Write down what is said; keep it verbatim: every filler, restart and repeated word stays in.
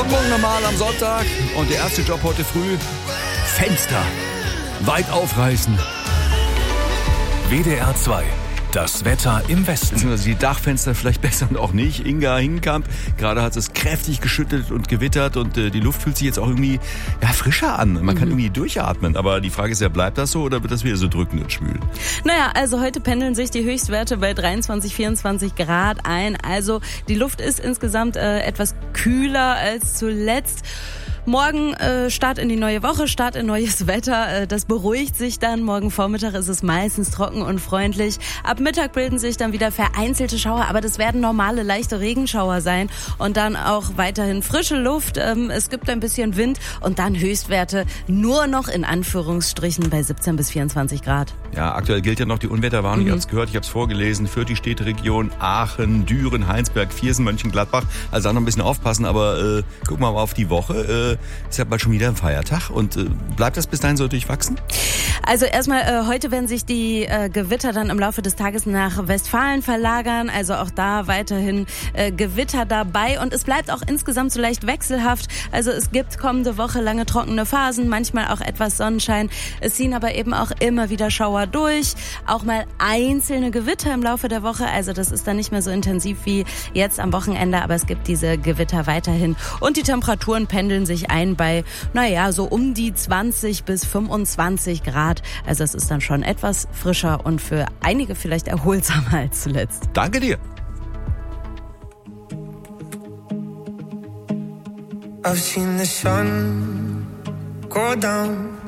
Morgen normal am Sonntag und der erste Job heute früh: Fenster weit aufreißen. W D R zwei. Das Wetter im Westen. Beziehungsweise die Dachfenster vielleicht besser und auch nicht. Inga Hingenkamp, gerade hat es kräftig geschüttelt und gewittert und äh, die Luft fühlt sich jetzt auch irgendwie ja, frischer an. Man kann mhm. irgendwie durchatmen. Aber die Frage ist ja, bleibt das so oder wird das wieder so drückend und schwül? Naja, also heute pendeln sich die Höchstwerte bei dreiundzwanzig, vierundzwanzig Grad ein. Also die Luft ist insgesamt äh, etwas kühler als zuletzt. Morgen äh, Start in die neue Woche, Start in neues Wetter. Äh, das beruhigt sich dann. Morgen Vormittag ist es meistens trocken und freundlich. Ab Mittag bilden sich dann wieder vereinzelte Schauer, aber das werden normale, leichte Regenschauer sein. Und dann auch weiterhin frische Luft. Ähm, es gibt ein bisschen Wind und dann Höchstwerte nur noch in Anführungsstrichen bei siebzehn bis vierundzwanzig Grad. Ja, aktuell gilt ja noch die Unwetterwarnung. Mhm. Ich habe es gehört, ich habe es vorgelesen. Für die Städteregion Aachen, Düren, Heinsberg, Viersen, Mönchengladbach. Also da noch ein bisschen aufpassen, aber äh, gucken wir mal auf die Woche. Äh, ist ja bald schon wieder ein Feiertag. Und äh, bleibt das bis dahin so durchwachsen? Also erstmal, äh, heute werden sich die äh, Gewitter dann im Laufe des Tages nach Westfalen verlagern. Also auch da weiterhin äh, Gewitter dabei. Und es bleibt auch insgesamt so leicht wechselhaft. Also es gibt kommende Woche lange trockene Phasen, manchmal auch etwas Sonnenschein. Es ziehen aber eben auch immer wieder Schauer durch. Auch mal einzelne Gewitter im Laufe der Woche. Also das ist dann nicht mehr so intensiv wie jetzt am Wochenende. Aber es gibt diese Gewitter weiterhin. Und die Temperaturen pendeln sich ein bei, naja, so um die zwanzig bis fünfundzwanzig Grad. Also es ist dann schon etwas frischer und für einige vielleicht erholsamer als zuletzt. Danke dir. I've seen the sun go down.